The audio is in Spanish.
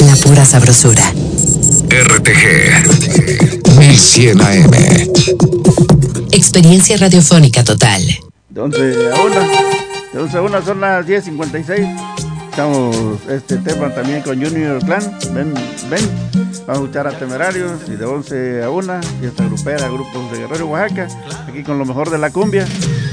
la pura sabrosura. RTG 1100 AM. Experiencia radiofónica total. De 11 a 1. De 11 a 1 son las 10:56. Estamos este tema también con Junior Clan. Ven. Vamos a escuchar a Temerarios. Y de 11 a 1, fiesta grupera, grupos de Guerrero, Oaxaca. Aquí con lo mejor de la cumbia.